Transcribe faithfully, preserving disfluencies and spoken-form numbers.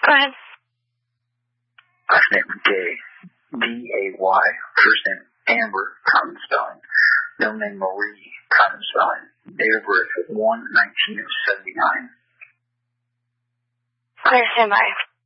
Go ahead. Last name Day, D A Y. First name Amber, common spelling. Middle name Marie, common spelling. Date of birth one nineteen seventy-nine. Clear, stand by.